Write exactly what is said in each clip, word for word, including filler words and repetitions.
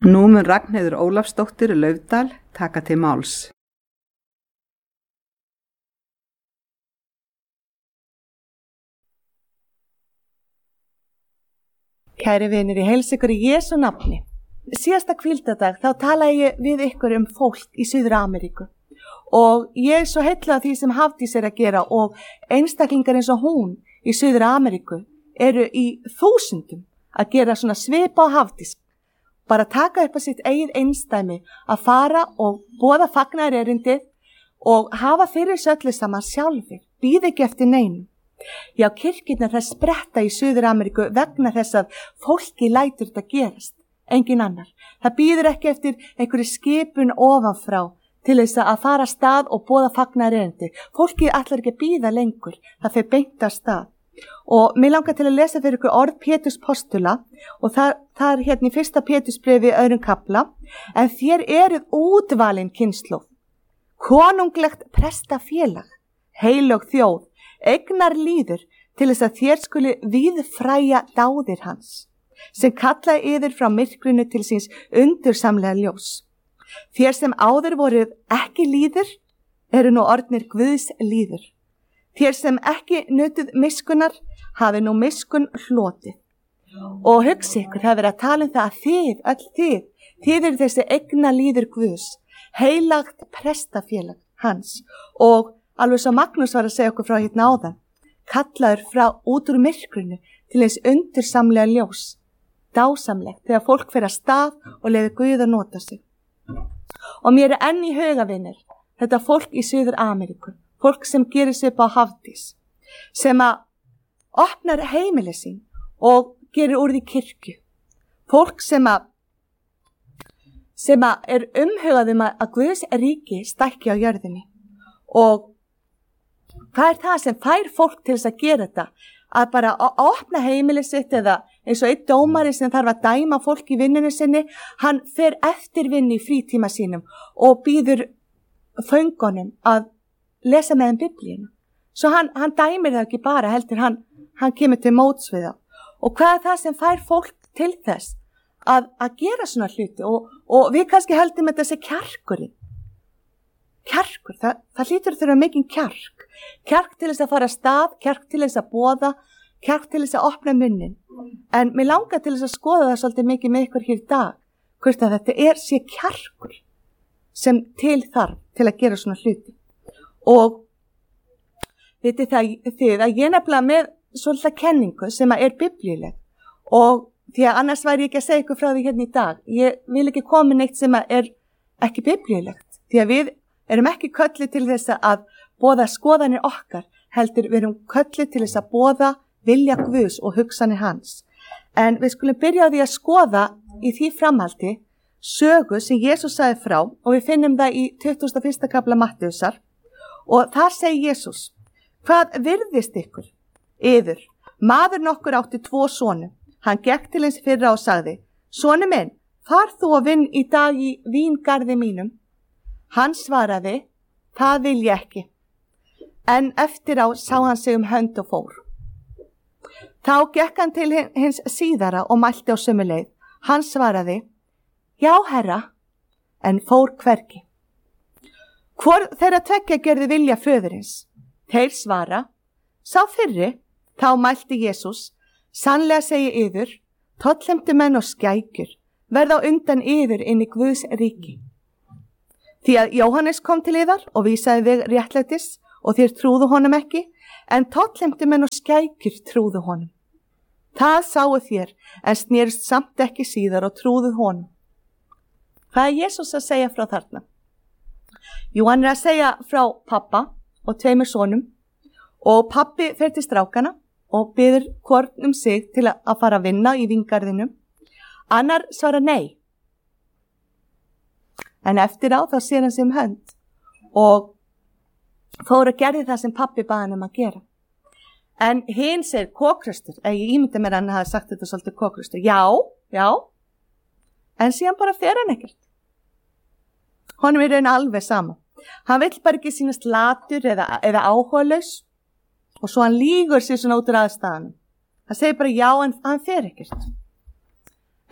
Nú mun Ragnheiður Ólafsdóttir Laufdal taka til máls. Kæri vinir, ég heilsa ykkur í Jesú nafni. Síðasta hvíldadag þá talaði ég við ykkur um fólk í Suður-Ameríku og ég er svo heillað því sem Hafdís er að gera og einstaklingar eins og hún í Suður-Ameríku eru í þúsundum að gera svona svipa á Hafdís. Bara taka upp að sitt eigið einstæmi að fara og boða fagnaðarerindið og hafa fyrir þessu öllu saman sjálfir, bíða ekki eftir neinum. Já, kirkjurnar þær spretta í Suður-Ameríku vegna þess að fólki lætur þetta gerast, engin annar. Það bíður ekki eftir einhverju skipun ofanfrá til þess að fara af stað og boða fagnaðarerindi. Fólki ætlar ekki að bíða lengur, það fer beint af stað. Og mér langar til að lesa fyrir ykkur orð Péturs postula og það, það er hérna í fyrsta Pétursbréfi öðrum kafla. En þér eruð útvalin kynslóð, konunglegt prestafélag, heilög þjóð, eignar líður til þess að þér skuli víðfræja dáðir hans, sem kallaði yður frá myrkrinu til síns undursamlega ljós. Þér sem áður voruð ekki líður, eru nú orðnir Guðs líður. Þér sem ekki nutuð miskunnar, hafi nú miskun hlotið. Og hugsi ykkur, það er verið að tala um það að þið, öll þið, þið eru þessi eigna líður Guðs, heilagt prestafélag hans. Og alveg svo Magnús var að segja okkur frá hérna áðan, kallaður frá út úr myrkrinu til eins undursamlega ljós, dásamlegt, þegar fólk fer að stað og leiði Guð að nota sig. Og mér er enn í hugavinir, þetta fólk í Suður-Ameríku, fólk sem gerir sig upp á Hafdís, sem að opnar heimili sín og gerir úr því kirkju. Fólk sem að, sem að er umhugað um að Guðs ríki stækki á jörðinni. Og hvað er það sem fær fólk til þess að gera þetta? Að bara opna heimili sitt eða eins og einn dómari sem þarf að dæma fólk í vinnunni sinni, hann fer eftir vinnu í frítíma sínum og býður föngunum að lesa með þeim biblíuna. Svo hann, hann dæmir það ekki bara, heldur hann, hann kemur til móts við það. Og hvað er það sem fær fólk til þess að, að gera svona hluti? Og, og við kannski heldum þetta sé kjarkurinn. Kjarkur, það, það hlýtur þurfa mikinn kjark. Kjark til þess að fara að stað, kjark til þess að boða, kjark til þess að opna munnin. En mér langar til þess að skoða það svolítið mikið með ykkur hér í dag, hvort að þetta er sé kjarkur sem til þarf til að gera svona hluti. Og vitið það þið að ég nefnilega með svolítið kenningu sem er biblíuleg og því að annars væri ég ekki að segja ykkur frá því hérna í dag. Ég vil ekki koma neitt sem er ekki biblíulegt því að við erum ekki kölluð til þess að boða skoðanir okkar, heldur við erum kölluð til þess að boða vilja Guðs og hugsanir hans. En við skulum byrja á því að skoða í því framhaldi sögu sem Jesús sagði frá og við finnum það í tuttugasta og fyrsta kafla Mattheusar. Og þar segir Jesús, hvað virðist ykkur? Yður, maður nokkur átti tvo sonu. Hann gekk til hins fyrra og sagði, sonu minn, far þú og vinn í dag í víngarði mínum. Hann svaraði, það vil ég ekki. En eftir á sá hann sig um hönd og fór. Þá gekk hann til hins síðara og mælti á sömu leið. Hann svaraði, já herra, en fór hvergi. Hvor þeirra tveggja gerði vilja föðurins? Þeir svara, sá fyrri, þá mælti Jesús, sannlega segi yður, tollheimtu menn og skækjur, verða á undan yður inn í Guðs ríki. Því að Jóhannes kom til yðar og vísaði þig réttlætis og þér trúðu honum ekki, en tollheimtu menn og skækjur trúðu honum. Það sáu þér, en snerist samt ekki síðar og trúðu honum. Hvað er Jesús að segja frá þarna? Jú, hann er að segja frá pappa og tveimur sonum og pappi fer til strákana og biður hvorn um sig til að fara að vinna í víngarðinum. Annar svara nei. En eftir á þá sér hann sig um hönd og fór að gerði það sem pappi baði hann um að gera. En hinn segir kókröstur, eða ég ímynda mér að hann hafi sagt þetta svolítið kókröstur. Já, já, en síðan bara fer hann ekkert. Honum er raun alveg sama. Hann vill bara ekki sýnast latur eða, eða áhugalaus og svo hann lýgur sér svona út úr aðstæðanum. Hann segir bara já en hann fer ekkert.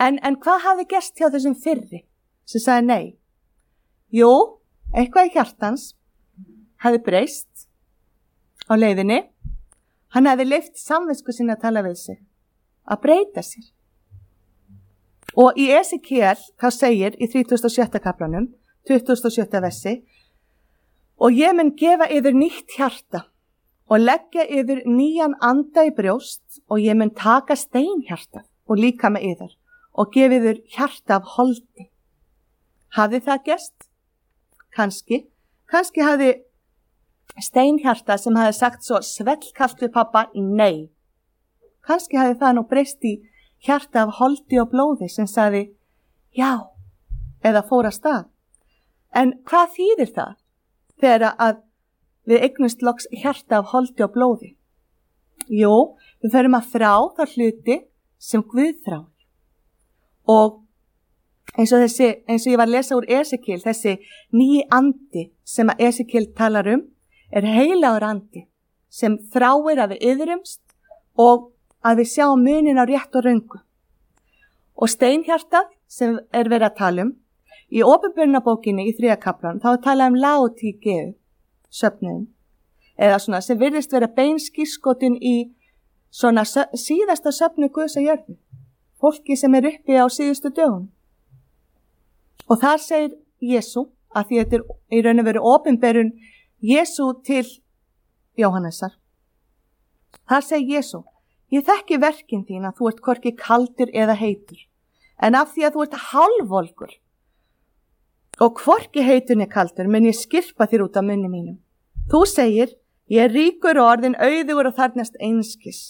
En, en hvað hafði gerst hjá þessum fyrri sem sagði nei? Jú, eitthvað í hjartans hafði breyst á leiðinni. Hann hafði leyft samvisku sinni að tala við sig, að breyta sér. Og í Esekiel þá segir í þrítugasta og sjötta kaflanum, tuttugasta og sjötta versi, og ég mun gefa yfir nýtt hjarta og leggja yfir nýjan anda í brjóst og ég mun taka steinhjarta og líka með yfir og gefa yfir hjarta af holdi. Hafði það gerst? Kanski. Kanski hafði steinhjarta sem hafði sagt svo svellkalt við pappa, nei. Kanski hafði það nú breyst í hjarta af holdi og blóði sem sagði já, eða fór að stað. En hvað þýðir það þegar að við eignumst loks hjarta af holdi og blóði? Jú, við ferum að þrá þar hluti sem Guð þráir. Og eins og, þessi, eins og ég var að lesa úr Esekiel, þessi nýji andi sem að Esekiel talar um, er heilagur andi sem þráir að við yðrumst og að við sjáum munin á rétt og röngu. Og steinhjarta sem er verið að tala um, í Opinberunarbókinni í þriðja kaflan, þá er talað um Laodíkeu, söfnuðin, eða svona sem virðist vera beinskírskotun í svona síðasta söfnu Guðs á jörðu, fólki sem er uppi á síðustu dögum. Og þar segir Jesú, að því þetta er í raun og veru opinberun Jesú til Jóhannesar. Þar segir Jesú, ég þekki verkin þín að þú ert hvorki kaldur eða heitur, en af því að þú ert hálfvolgur og hvorki heitur ne kaldur mun ég skirpa þér út af munni mínum. Þú segir, ég er ríkur og orðin auðugur og þarnast einskis.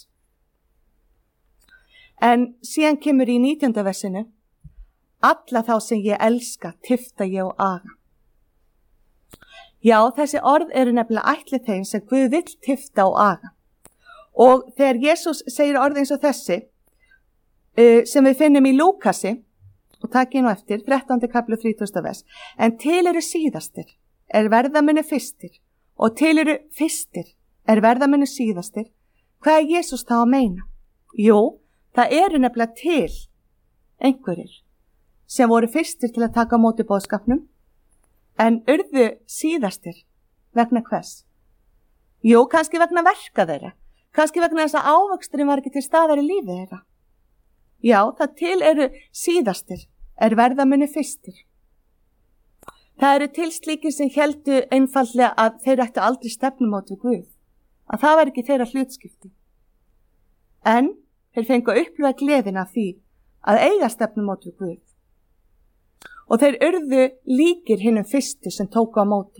En síðan kemur í nítjánda versinu, alla þá sem ég elska, tifta ég og aga. Já, þessi orð eru nefnilega ætlið þeim sem Guð vill tifta og aga. Og þegar Jesús segir orð eins og þessi, sem við finnum í Lúkasi, og takk ég nú eftir, þrettándi kafli þrítugasta vers, en til eru síðastir, er verðamunni fyrstir, og til eru fyrstir, er verðamunni síðastir, hvað er Jesús þá að meina? Jú, það eru nefnilega til einhverjir sem voru fyrstir til að taka á móti boðskapnum, en urðu síðastir vegna hvers? Jú, kannski vegna verka þeirra, kannski vegna þess að ávöxturinn var ekki til staðar í lífi þeirra. Já, það til eru síðastir, er verðamunni fyrstir. Það eru til slíkir sem héldu einfaldlega að þeir ættu aldrei stefnumót við Guð, að það var ekki þeirra hlutskipti. En þeir fengu að upplifa gleðina af því að eiga stefnumót við Guð. Og þeir urðu líkir hinnum fyrstu sem tóku á móti.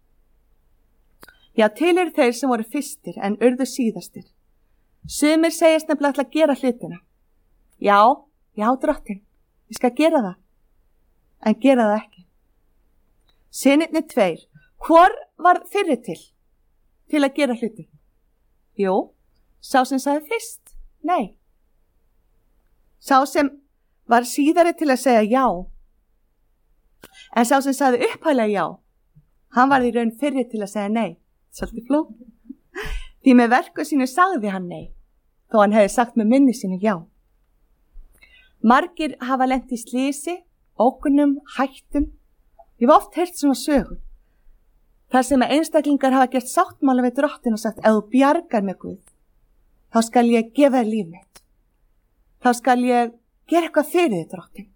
Já, til eru þeir sem voru fyrstir en urðu síðastir. Sumir segjast nefnilega alltaf að gera hlutina. Já, já, drottin, ég skal gera það, en gera það ekki. Synirnir tveir, hvor var fyrri til, til að gera hlutin? Jú, sá sem sagði fyrst, nei. Sá sem var síðari til að segja já, en sá sem sagði upphælega já, hann var í raun fyrri til að segja nei. Svolítið flók. Því með verku sínu sagði hann nei, þó hann hefði sagt með minni sínu já. Margir hafa lent í slysi, ógnum, hættum. Ég hef oft heyrt svona sögur. Þar sem að einstaklingar hafa gert sáttmála við drottin og sagt, ef þú bjargar mig Guð, þá skal ég gefa þér líf mitt. Þá skal ég gera eitthvað fyrir þig, drottin.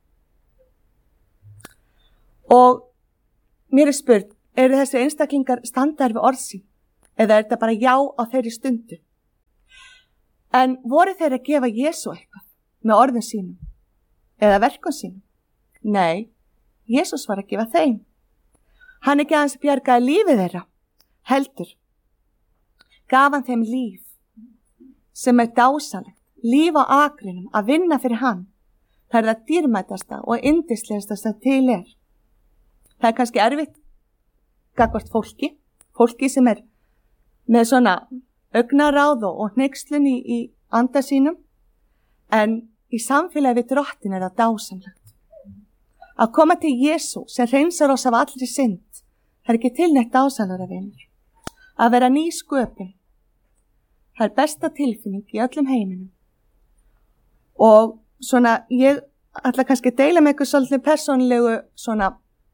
Og mér er spurt, eru þessi einstaklingar standar við orð sín? Eða er þetta bara já á þeirri stundu? En voru þeir að gefa Jesú eitthvað með orðum sínum? Eða verkum sínum? Nei, Jesús var að gefa þeim. Hann ekki aðeins bjargaði lífið þeirra, heldur. Gaf hann þeim líf sem er dásalegt, líf á akrinum að vinna fyrir hann. Það er það dýrmætasta og yndislegasta sem til er. Það er kannski erfitt gagnvart fólki, fólki sem er með svona augnaráð og hneykslun í, í anda sínum, en í samfélagi við drottin er það dásamlegt. Að koma til Jesú sem hreinsar oss af allri synd, það er ekki tilnægt dásamlega vinur. Að vera ný sköpun, það er besta tilfinning í öllum heiminum. Og svona, ég ætla kannski að deila með ykkur svolítið persónlegu svona,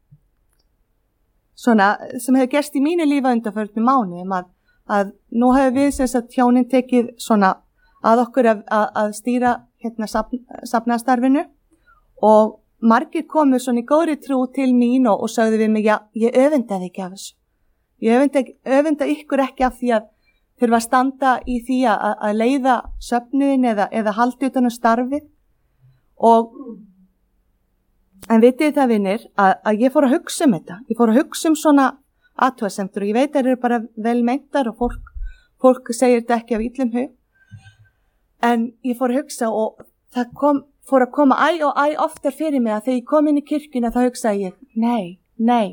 svona sem hefur gerst í mínu lífa undanförnum mánuðum að, að nú hefur við sem sagt hjónin tekið svona að okkur að, að, að stýra hérna safn, safnaðarstarfinu og margir komu svona í góðri trú til mín og, og sagði við mig, já, ég öfundaði ekki af þessu. Ég öfunda, öfunda ykkur ekki af því að þurfa að standa í því að, að leiða söfnuðin eða, eða haldi utan á starfið og en vitið það vinir að, að ég fór að hugsa um þetta. Ég fór að hugsa um svona athugasemdir og ég veit að það eru bara vel meintar og fólk, fólk segir þetta ekki af illum hug. En ég fór að hugsa og það kom, fór að koma æ og æ oftar fyrir mig að þegar ég kom inn í kirkjuna þá hugsaði ég, nei, nei,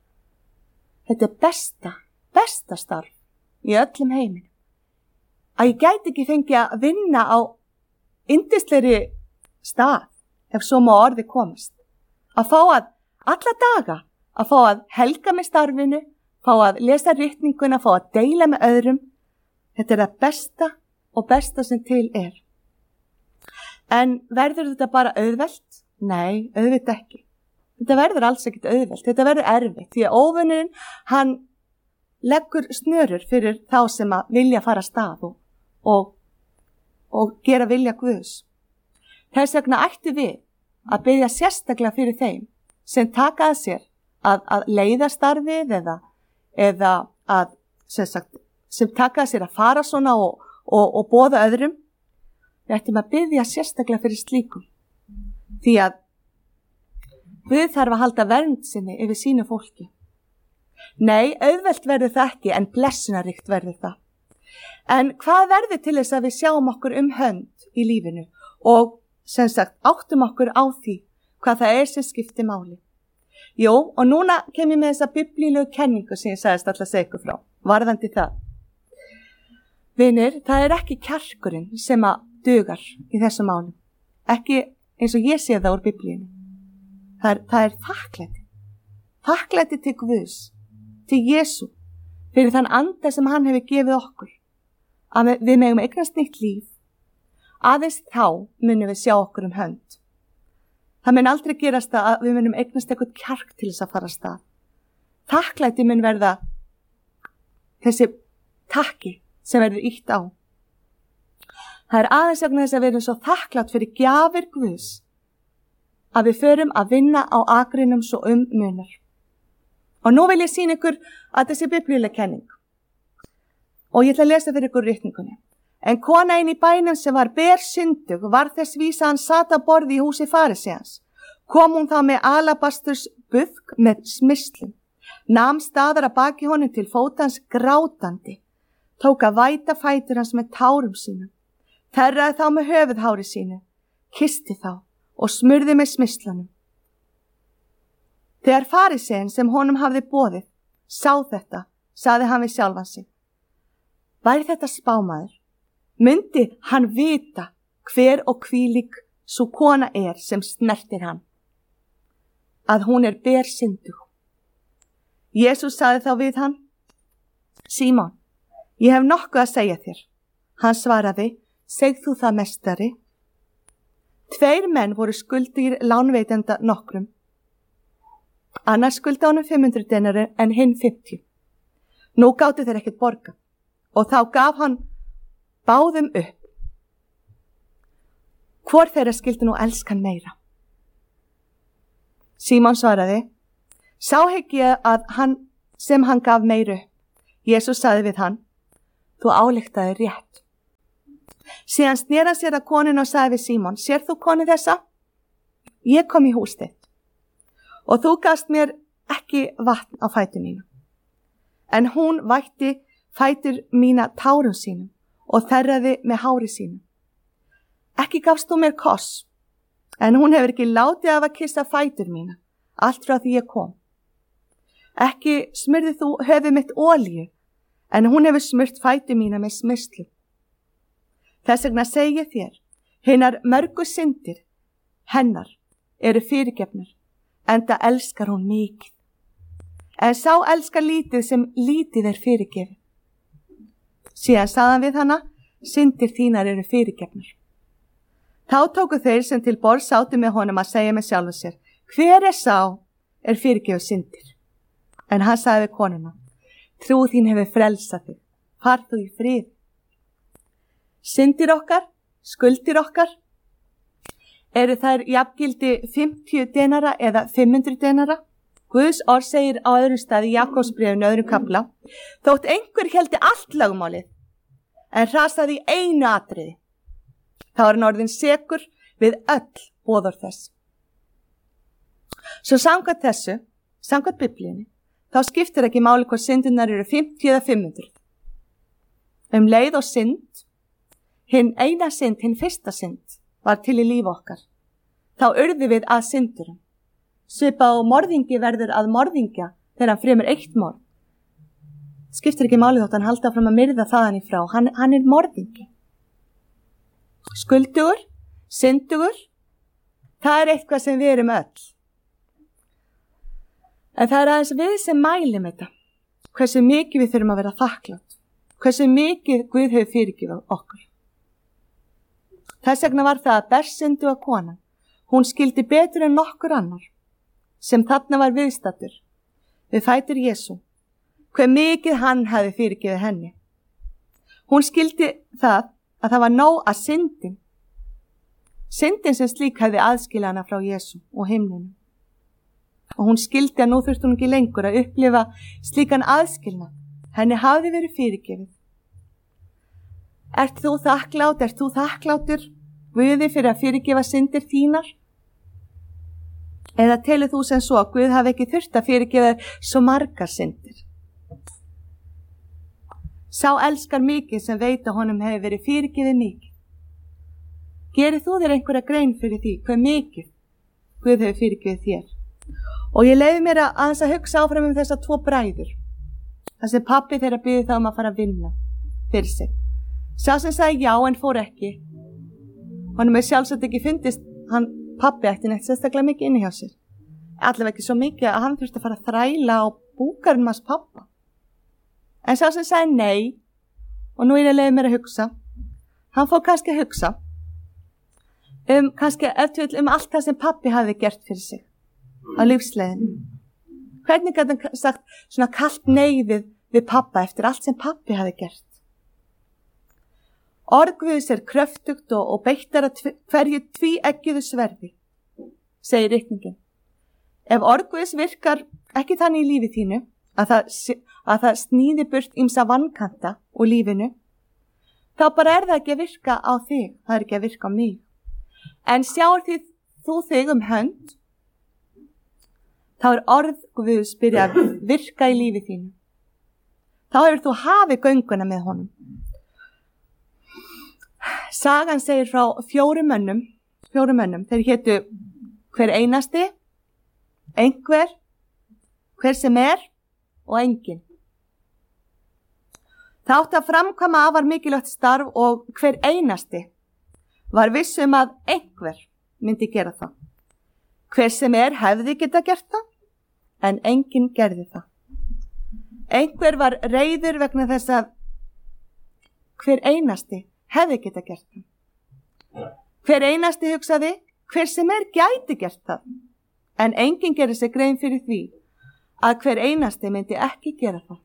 þetta er besta, besta starf í öllum heiminum. Að ég gæti ekki fengið að vinna á yndislegri stað, ef svo má orði komast. Að fá að, alla daga, að fá að helga með starfinu, fá að lesa ritninguna, fá að deila með öðrum. Þetta er það besta og besta sem til er. En verður þetta bara auðvelt? Nei, auðvitað ekki. Þetta verður alls ekkert auðvelt, þetta verður erfitt. Því að óvinurinn, hann leggur snörur fyrir þá sem að vilja fara að stað og, og, og gera vilja Guðs. Þess vegna ætti við að biðja sérstaklega fyrir þeim sem taka að sér að, að leiða starfið eða, eða að, sem, sagt, sem taka að sér að fara svona og, og, og boða öðrum. Við ættum að biðja sérstaklega fyrir slíkum. Því að Guð þarf að halda vernd sinni yfir sínu fólki. Nei, auðvelt verður það ekki, en blessunarríkt verður það. En hvað verður til þess að við sjáum okkur um hönd í lífinu og sem sagt áttum okkur á því hvað það er sem skiptir máli? Jú, og núna kem ég með þessa biblíulegu kenningu sem ég sagðist alltaf segja ykkur frá, varðandi það. Vinir, það er ekki kjarkurinn sem að dugar í þessu máli. Ekki eins og ég sé það úr biblíunni. Það er, það er þakklæti. Þakklæti til Guðs, til Jesú, fyrir þann anda sem hann hefur gefið okkur. Að við, við megum eignast nýtt líf. Aðeins þá munum við sjá okkur um hönd. Það mun aldrei gerast að við munum eignast eitthvað kjark til þess að fara að stað. Þakklæti mun verða þessi takki sem verður ýtt á. Það er aðeins vegna þess að við erum svo þakklátt fyrir gjafir Guðs að við förum að vinna á akrinum svo um munar. Og nú vil ég sýna ykkur að þessi biblíuleg kenning. Og ég ætla að lesa fyrir ykkur ritningunni. En kona ein í bænum sem var bersyndug var þess vísa hann sat að borði í húsi fariseans. Kom hún þá með alabasturs buðk með smyslum. Nam staðar að baki honum til fótans grátandi. Tók að væta fætur hans með tárum sínum. Þerraði þá með höfuðhári sínu. Kisti þá og smurði með smyslanum. Þegar fariseinn sem honum hafði boðið sá þetta, saði hann við sjálfan sig. Væri þetta spámaður? Myndi hann vita hver og hvílík sú kona er sem snertir hann? Að hún er bersyndug. Jesús saði þá við hann, Símon, ég hef nokkuð að segja þér. Hann svaraði, segð þú það mestari? Tveir menn voru skuldigir lánveitenda nokkrum. Annars skulda honum fimm hundruð denari en hinn fimmtíu. Nú gátu þeir ekkert borga og þá gaf hann báðum upp. Hvor þeirra skildi nú elskan meira? Símon svaraði, sá hygg ég að hann sem hann gaf meiru. Jesús sagði við hann, þú ályktaði rétt. Síðan sneri hann sér að koninu og sagði við Símon, sér þú konu þessa? Ég kom í hús þitt og þú gafst mér ekki vatn á fætur mínu. En hún vætti fætur mína tárum sínum og þerraði með hári sínum. Ekki gafst þú mér koss, en hún hefur ekki látið af að kissa fætur mína, allt frá því ég kom. Ekki smurði þú höfuð mitt olíu, en hún hefur smurt fætur mína með smyrslu. Þess vegna segi ég þér, hinnar mörgu syndir, hennar, eru fyrirgefnar, enda elskar hún mikið. En sá elskar lítið sem lítið er fyrirgefið. Síðan sagði hann við hana, syndir þínar eru fyrirgefnar. Þá tóku þeir sem til borðs sátu með honum að segja með sjálfu sér, hver er sá er fyrirgefið syndir? En hann sagði við konuna, trú þín hefur frelsað þig, far þú í frið. Syndir okkar, skuldir okkar, eru þær jafngildi fimmtíu denara eða fimm hundruð denara? Guðs orð segir á öðrum stað í Jakobsbréfinu öðrum kafla, þótt einhver héldi allt lögmálið, en hrasaði í einu atriði. Þá er hann orðinn sekur við öll boðorð þess. Svo samkvæmt þessu, samkvæmt Biblíunni, þá skiptir ekki máli hvort syndirnar eru fimmtíu eða fimm hundruð. Um leið og synd, hinn eina synd, hinn fyrsta synd, var til í líf okkar. Þá urðu við að syndurum. Svipað og morðingi verður að morðingja þegar hann fremur eitt morð. Skiptir ekki máli þótt hann halda fram að myrða þaðan í frá. Hann, hann er morðingi. Skuldugur, syndugur, það er eitthvað sem við erum öll. En það er aðeins við sem mælum þetta. Hversu mikið við þurfum að vera þakklátt. Hversu mikið Guð hefur fyrirgefið okkur. Þess vegna var það að bersynduga konan, hún skildi betur en nokkur annar, sem þarna var viðstattur, við fætur Jesú, hver mikið hann hafi fyrirgefið henni. Hún skildi það að það var nóg að syndin, syndin sem slík hefði aðskilja hana frá Jesú og himninu. Og hún skildi að nú þurfti hún ekki lengur að upplifa slíkan aðskilna, henni hafði verið fyrirgefið. Ert þú þakklátt, ert þú þakklátur Guði fyrir að fyrirgefa syndir þínar? Eða telur þú sem svo að Guð hafi ekki þurft að fyrirgefa svo margar syndir? Sá elskar mikið sem veit að honum hefur verið fyrirgefið mikið. Gerir þú þér einhverja grein fyrir því hver mikið Guð hefur fyrirgefið þér? Og ég leiði mér að aðeins að hugsa áfram um þessa tvo bræður. Það sem pabbi þeirra byði þá um að fara að vinna fyrir sig. Sá sem sagði já en fór ekki. Honum er sjálfsagt ekki fundist hann pabbi ætti neitt sérstaklega mikið inni hjá sér. Allavega ekki svo mikið að hann þurfti að fara að þræla á búkarinn hans pappa. En sá sem sagði nei, og nú er ég leiði mér að hugsa, hann fór kannski að hugsa um, kannski eftir um allt það sem pabbi hafði gert fyrir sig á lífsleiðinu. Hvernig gæti hann sagt svona kalt nei við, við pappa eftir allt sem pabbi hafði gert? Orð Guðs er kröftugt og, og beittar að hverju tvíeggjuðu sverði, segir ritningin. Ef orð Guðs virkar ekki þannig í lífi þínu að það, að það sníði burt ýmsa vankanta úr lífinu, þá bara er það ekki að virka á þig, það er ekki að virka á mig. En sjáur því þú þig um hönd, þá er orð Guðs byrja að virka í lífi þínu. Þá hefur þú hafið gönguna með honum. Sagan segir frá fjórum mönnum, fjórum mönnum, þeir hétu hver einasti, einhver, hver sem er og enginn. Það átti að framkvæma afar mikilvægt starf og hver einasti var viss um að einhver myndi gera það. Hver sem er hefði geta gert það, en enginn gerði það. Einhver var reiður vegna þess að hver einasti hefði geta gert það. Hver einasti hugsaði, hver sem er gæti gert það, en enginn gerir sig grein fyrir því að hver einasti myndi ekki gera það.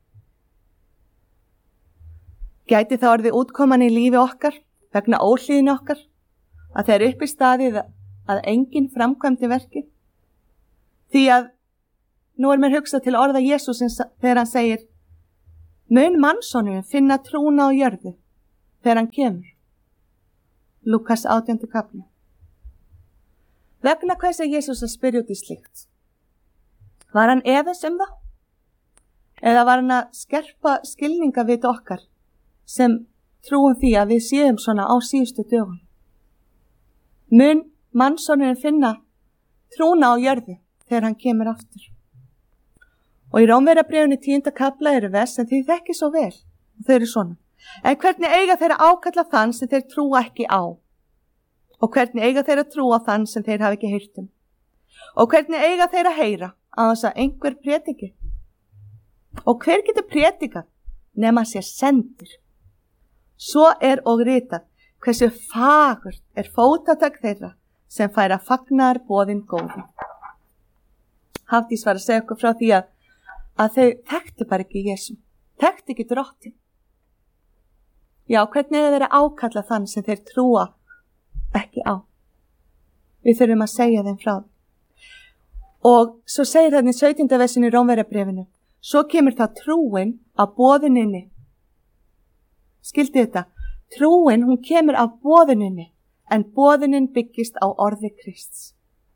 Gæti það orðið útkoman í lífi okkar, vegna óhlýðinu okkar, að þeir upp í staðið að enginn framkvæmdi verkið? Því að nú er mér hugsað til orða Jesús þegar hann segir, mun mannssonurinn finna trúna á jörðu þegar hann kemur. Lúkas átjándu kafli. Vegna hvers er Jesús að spyrja út í slíkt? Var hann efins um það? Eða var hann að skerpa skilninga við okkar sem trúum því að við séum svona á síðustu dögum? Mun mannssonurinn finna trúna á jörðu þegar hann kemur aftur? Og í Rómverjabréfinu tíunda kafla eru vers sem þið þekki svo vel. Þau eru svona. En hvernig eiga þeir að ákalla þann sem þeir trúa ekki á? Og hvernig eiga þeir að trúa þann sem þeir hafa ekki heyrt um? Og hvernig eiga þeir að heyra á þess að einhver prediki? Og hver getur predikað nema sér sendir? Svo er og ritað, hversu fagurt er fótatak þeirra sem færa fagnar boðin góðum. Hafdís var að segja okkur frá því að, að þau þekktu bara ekki Jesú, þekktu ekki drottin. Já, hvernig er það verið að ákalla þann sem þeir trúa ekki á? Við þurfum að segja þeim frá því. Og svo segir þannig sautjánda versin í Rómverjabréfinu, svo kemur það trúin af boðuninni. Skildi þetta? Trúin, hún kemur af boðuninni, en boðunin byggist á orði Krists.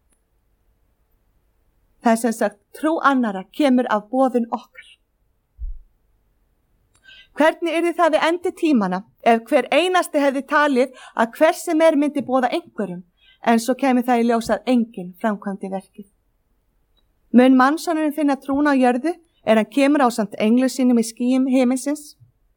Það er sem sagt, trú annara kemur af boðun okkar. Hvernig er það við endi tímana ef hver einasti hefði talið að hver sem er myndi boða einhverjum, en svo kemur það í ljós að enginn framkvæmdi verkið. Mun mannssonurinn finna trúna á jörðu er hann kemur á samt englu sínum í skýjum himinsins?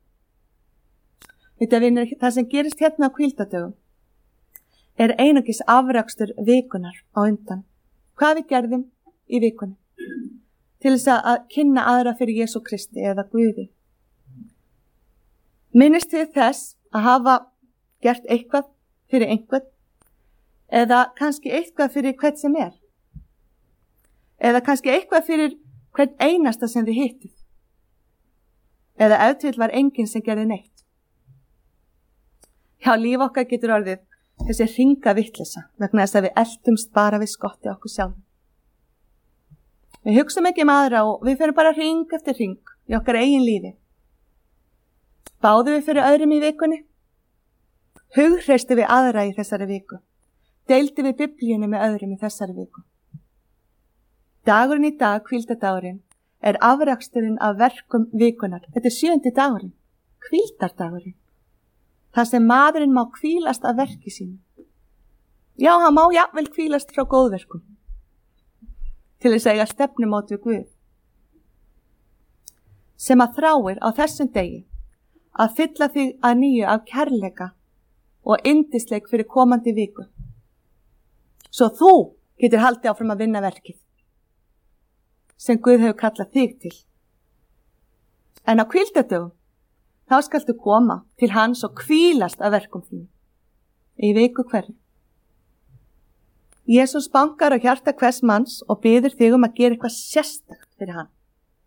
Þetta vinur, það sem gerist hérna á hvíldardögum er einungis afrakstur vikunar á undan. Hvað við gerðum í vikunni til þess að kynna aðra fyrir Jesú Kristi eða Guði. Minnist við þess að hafa gert eitthvað fyrir einhvern eða kannski eitthvað fyrir hvern sem er eða kannski eitthvað fyrir hvern einasta sem þið hittið eða ef til var enginn sem gerði neitt. Já, líf okkar getur orðið þessi hringa vitleysa vegna þess að við eltumst bara við skotti okkur sjálf. Við hugsum ekki um aðra og við fyrir bara hring eftir hring í okkar eigin lífi. Báðum við fyrir öðrum í vikunni? Hughreystu við aðra í þessari viku? Deildi við biblíunni með öðrum í þessari viku? Dagurinn í dag, hvíldardagurinn, er afraksturinn af verkum vikunar. Þetta er sjöundi dagurinn, hvíldardagurinn. Það sem maðurinn má hvílast af verki sínu. Já, hann má jafnvel hvílast frá góðverkum til þess að eiga stefnumót við Guð. Sem að þráir á þessum degi að fylla þig að nýju af kærleika og yndisleik fyrir komandi viku. Svo þú getur haldið áfram að vinna verkið sem Guð hefur kallað þig til. En á hvíldardögum þá skaltu koma til hans og hvílast af verkum þínu í viku hverju. Jesús bankar á hjarta hvers manns og biður þig um að gera eitthvað sérstakt fyrir hann.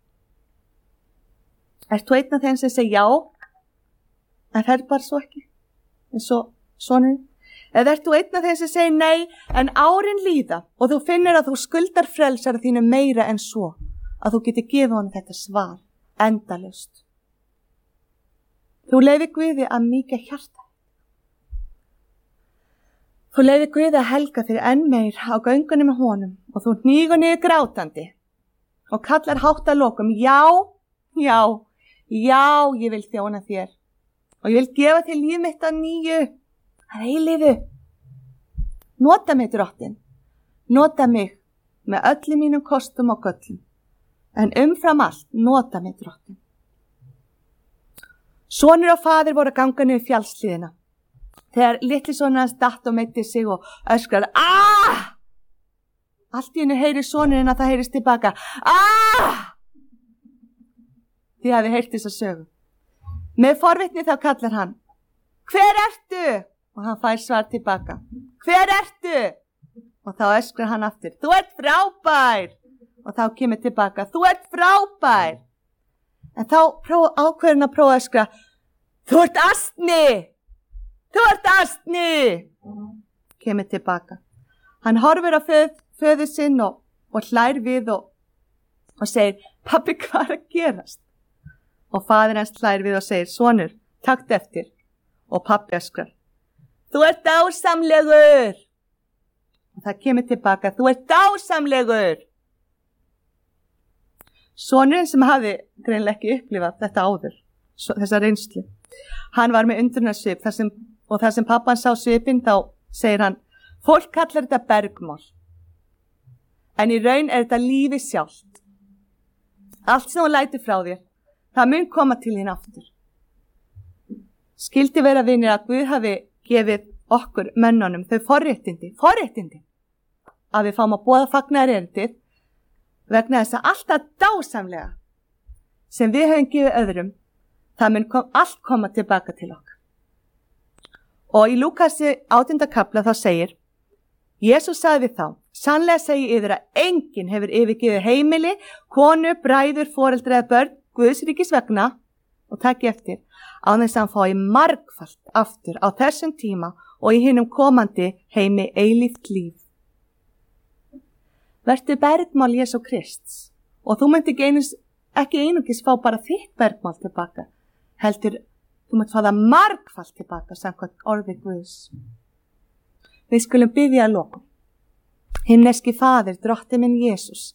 Ert þú einn af þeim sem segir já, en fer bara svo ekki, en svo sonur? Eða ert þú einn af þeim sem segir nei, en árin líða og þú finnir að þú skuldar frelsara þínu meira en svo, að þú getur gefið honum þetta svar, endalaust. Þú leyfir Guði að mýkja hjarta. Þú leyfir Guði að helga þig enn meir á göngunni með honum og þú hnígur niður grátandi og kallar hátt að lokum, já, já, já, ég vil þjóna þér og ég vil gefa þér líf mitt að nýju, að eilífu. Nota mig, drottin, nota mig með öllum mínum kostum og göllum, en umfram allt, nota mig, drottin. Sonur og faðir voru að ganga niður fjallshlíðina. Þegar litli sonur hans datt og meiddi sig og öskrar, aah! Allt í hennu heyri sonurinn að það heyrist tilbaka, aah! Þið hafi heyrt þess að sögu. Með forvitni þá kallar hann, hver ertu? Og hann fær svar tilbaka, hver ertu? Og þá öskrar hann aftur, þú ert frábær! Og þá kemur tilbaka, þú ert frábær! En þá ákveðin að prófa að öskra, þú ert astni! Þú ert astni! Kemur tilbaka. Hann horfir á föð, föður sinn og, og hlær við og, og segir, pabbi, hvað er að gerast? Og faðir hans hlær við og segir, sonur, takt eftir. Og pabbi öskrar, þú ert dásamlegur! Og það kemur tilbaka, þú ert dásamlegur! Sonurinn sem hafi greinilega ekki upplifað þetta áður, þessa reynslu, hann var með undrunarsvip þar sem og þar sem pappan sá svipinn þá segir hann, fólk kallar þetta bergmál. En í raun er þetta lífi sjálft. Allt sem þú lætur frá þér, það mun koma til þín aftur. Skildi vera vinir að Guð hafi gefið okkur mönnunum þau forréttindi, forréttindi, að við fáum að boða fagnar erindið vegna þess að alltaf dásamlega sem við höfum gefið öðrum, það mun kom, allt koma tilbaka til okkar. Og í Lúkasi átjánda kafla þá segir, Jesús sagði við þá, sannlega segi yður að enginn hefur yfirgefið heimili, konu, bræður, foreldra eða börn, Guðs ríkis vegna, og takk eftir, á þess að hann fái margfalt aftur á þessum tíma og í hinum komandi heimi eilíft líf. Vertu bergmál Jesú Krists og þú myndi ekki, einus, ekki einungis fá bara þitt bergmál tilbaka, heldur þú myndi fá það margfalt tilbaka samkvæmt orði Guðs. Við skulum biðja að lokum. Himneski Faðir, drottinn minn Jesús.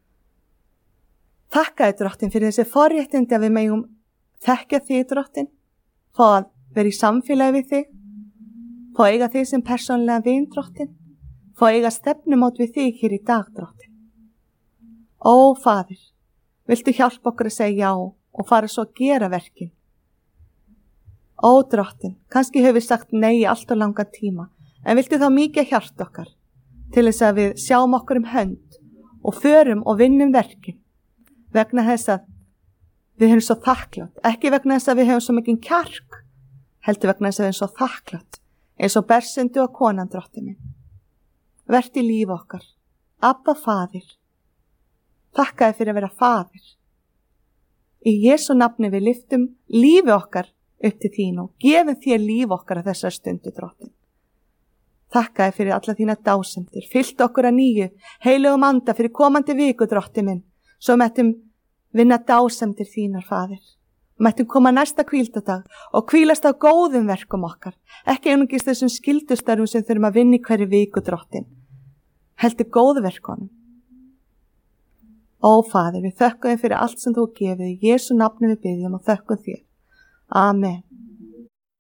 Þakkaði drottinn fyrir þessi forréttindi að við megum þekkja þig, drottinn, fá að vera í samfélagi við þig, fá að eiga þig sem persónlega vin, drottinn, fá að eiga stefnumót við þig hér í dag, drottinn. Ó, Faðir, viltu hjálpa okkur að segja já og fara svo að gera verkin? Ó, drottinn, kannski hefur við sagt nei í allt og langa tíma, en viltu þá mikið hjart okkar til þess að við sjáum okkur um hönd og förum og vinnum verkin vegna þess að við höfum svo þakklátt, ekki vegna þess að við höfum svo mikinn kjark, heldur vegna þess að við höfum svo þakklátt, eins og bersendu og konan, drottinn minn. Vert í líf okkar, Abba Faðir, þakkaði fyrir að vera Faðir. Í Jesú nafni við lyftum lífi okkar upp til þín og gefum þér líf okkar að þessar stundu, drottinn. Þakkaði fyrir alla þína dásemdir, fyllt okkur að nýju, heilugum anda fyrir komandi viku, drottinn minn, svo mættum vinna dásemdir þínar, Faðir. Mættum koma næsta hvíldadag og hvílast á góðum verkum okkar, ekki einungis þessum skyldustarfum sem þurfum að vinna í hverju viku, drottinn, heldur góðu verkunum. Ó, Faðir, við þökkum þér fyrir allt sem þú gefið, í Jesú nafni við biðjum og þökkum þér. Amen.